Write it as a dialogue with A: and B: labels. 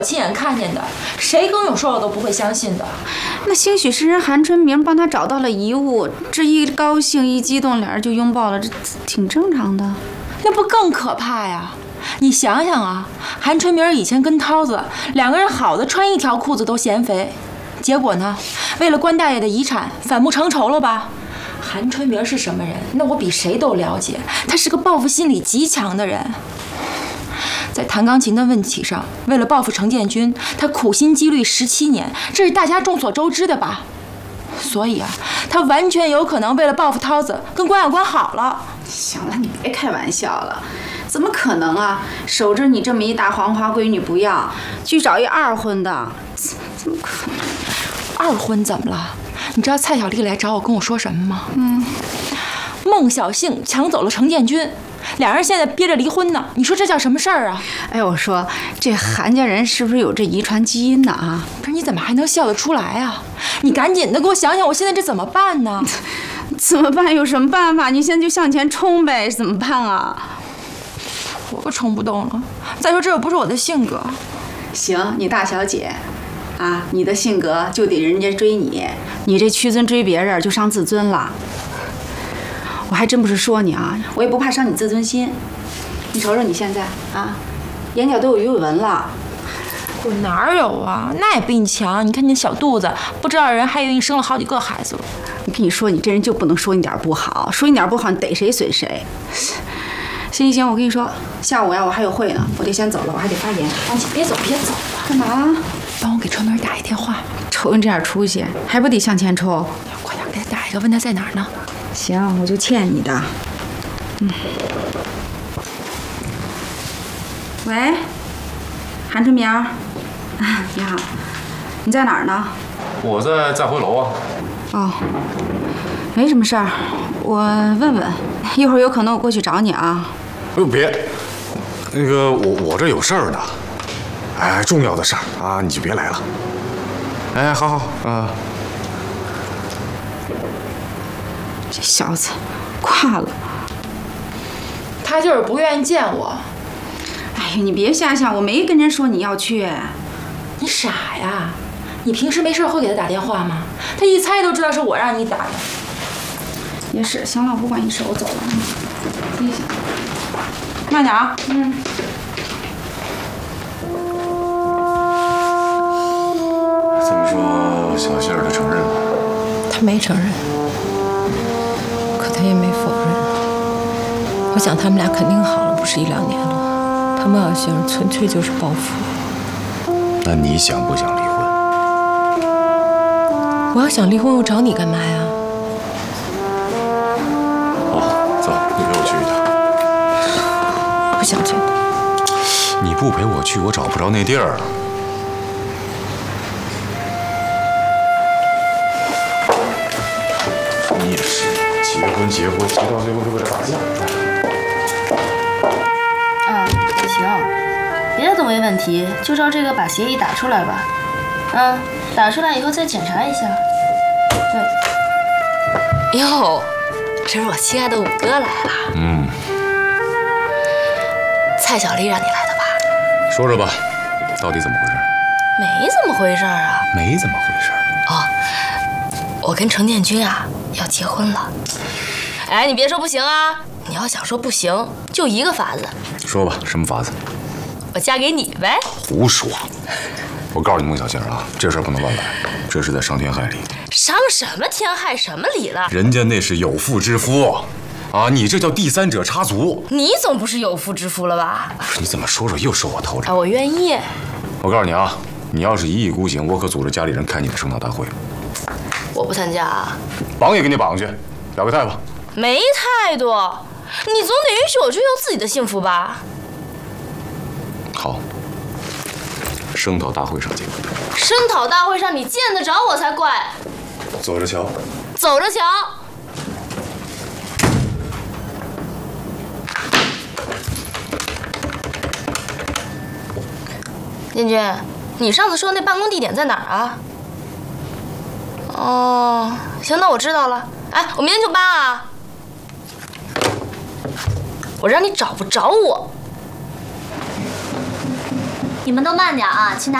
A: 亲眼看见的，谁跟我说我都不会相信的。
B: 那兴许是人韩春明帮他找到了遗物，这一高兴一激动，俩人就拥抱了，这挺正常的。
A: 那不更可怕呀？你想想啊，韩春明以前跟涛子两个人好的穿一条裤子都嫌肥，结果呢，为了关大爷的遗产反目成仇了吧？韩春明是什么人？那我比谁都了解，他是个报复心理极强的人。在弹钢琴的问题上，为了报复程建军，他苦心积虑17年，这是大家众所周知的吧？所以啊，他完全有可能为了报复涛子，跟关小关好了。
B: 行了，你别开玩笑了，怎么可能啊？守着你这么一大黄花闺女不要，去找一二婚的，怎么可能？
A: 二婚怎么了？你知道蔡小丽来找我跟我说什么吗？孟小杏抢走了程建军。俩人现在憋着离婚呢，你说这叫什么事儿啊？
B: 哎，我说这韩家人是不是有这遗传基因呢？啊，
A: 不是，你怎么还能笑得出来啊？你赶紧的给我想想，我现在这怎么办呢？
B: 怎么办？有什么办法？你现在就向前冲呗，怎么办啊？
A: 我可冲不动了。再说这又不是我的性格。
B: 行，你大小姐，啊，你的性格就得人家追你，你这屈尊追别人就伤自尊了。我还真不是说你啊，我也不怕伤你自尊心。你瞅瞅你现在啊，眼角都有鱼尾纹了。
A: 我哪有啊？那也比你强。你看你小肚子，不知道人还以为你生了好几个孩子了。
B: 我跟你说，你这人就不能说你点不好，说你点不好，你逮谁损谁。行，我跟你说，下午呀我还有会呢，我得先走了，我还得发言。
A: 你别走了，
B: 干嘛？
A: 帮我给春明打一电话。
B: 瞅你这点出息，还不得向前冲？
A: 快点给他打一个，问他在哪儿呢。
B: 行，我就欠你的。喂，韩春明，你好，你在哪儿呢？
C: 我在回楼啊。
B: 哦，没什么事儿，我问问，一会儿有可能我过去找你啊。
C: 哎呦别，那个我这有事儿呢，哎，重要的事儿啊，你就别来了。哎，好啊。
B: 这小子，挂了。
A: 他就是不愿意见我。
B: 哎呀，你别瞎想，我没跟人说你要去。
A: 你傻呀？你平时没事会给他打电话吗？他一猜都知道是我让你打的。
B: 也是，行了，我不管你事，我走了。谢谢。慢点啊。
C: 这么说，小杏儿她承认了？
D: 他没承认。他也没否认，我想他们俩肯定好了，不是1、2年了。他孟小杏纯粹就是报复。
C: 那你想不想离婚？
D: 我要想离婚，我找你干嘛呀？
C: 好，走，你陪我去一趟。
D: 不想去。
C: 你不陪我去，我找不着那地儿了。你也是。结婚，结到最后是为了打架。
E: 行，别的都没问题，就照这个把协议打出来吧。打出来以后再检查一下。对。
D: 哟，这是我亲爱的五哥来了。蔡小丽让你来的吧？
C: 说说吧，到底怎么回事？
E: 没怎么回事啊。
C: 没怎么回事。
E: 我跟程建军啊要结婚了。哎，你别说不行啊！你要想说不行，就一个法子。
C: 说吧，什么法子？
E: 我嫁给你呗！
C: 胡说！我告诉你孟小杏啊，这事儿不能乱来，这是在伤天害理。
E: 伤什么天害什么理了？
C: 人家那是有妇之夫，啊，你这叫第三者插足。
E: 你总不是有妇之夫了吧？
C: 你怎么说又说我头上？
E: 我愿意。
C: 我告诉你啊，你要是一意孤行，我可组织家里人开你的升堂大会。
E: 我不参加啊！
C: 绑也给你绑去，表个态吧。
E: 没态度，你总得允许我追求自己的幸福吧？
C: 好，声讨大会上见。
E: 声讨大会上你见得着我才怪。
C: 走着瞧。
E: 走着瞧。建军，你上次说那办公地点在哪儿啊？哦，行，那我知道了。哎，我明天就搬啊。我让你找不着我。
A: 你
F: 你们都慢点啊，去拿。